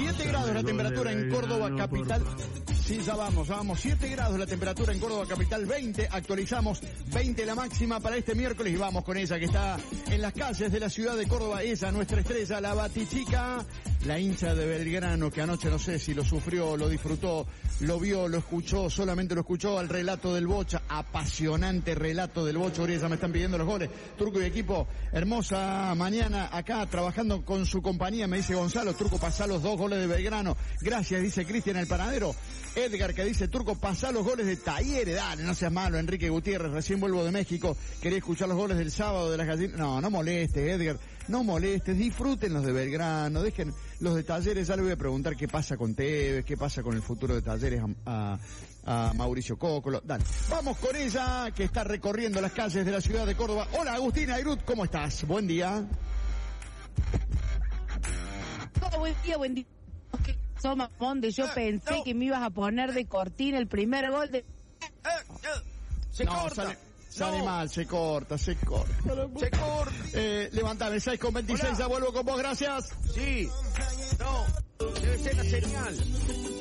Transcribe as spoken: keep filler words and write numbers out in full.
siete grados la temperatura en Córdoba capital. Sí, ya vamos, ya vamos. siete grados la temperatura en Córdoba capital, veinte, actualizamos, veinte la máxima para este miércoles y vamos con ella que está en las calles de la ciudad de Córdoba, ella, nuestra estrella, la Batichica, la hincha de Belgrano que anoche no sé si lo sufrió, lo disfrutó, lo vio, lo escuchó, solamente lo escuchó al relato del Bocha, apasionante relato del Bocha. Uriel, ya me están pidiendo los goles. Turco y equipo, hermosa mañana acá trabajando con su compañía, me dice Gonzalo, Turco, pasá los dos goles de Belgrano. Gracias, dice Cristian el panadero. Edgar que dice, Turco, pasá los goles de Talleres, dale, no seas malo. Enrique Gutiérrez, recién vuelvo de México, quería escuchar los goles del sábado de las gallinas. No, no molestes, Edgar, no molestes, disfruten los de Belgrano, dejen los de Talleres. Ya le voy a preguntar qué pasa con Tevez, qué pasa con el futuro de Talleres a, a, a Mauricio Cócolo. Dale, vamos con ella que está recorriendo las calles de la ciudad de Córdoba. Hola, Agustina Ayrut, ¿cómo estás? Buen día. Oh, buen día, buen día. Sos mamón de yo pensé no. que me ibas a poner de cortina el primer gol de... Se no, corta. Sale, sale no. mal, se corta, se corta. Se corta. Eh, levantame, seis con veintiséis, ya vuelvo con vos, gracias. Sí. No, debe ser la señal.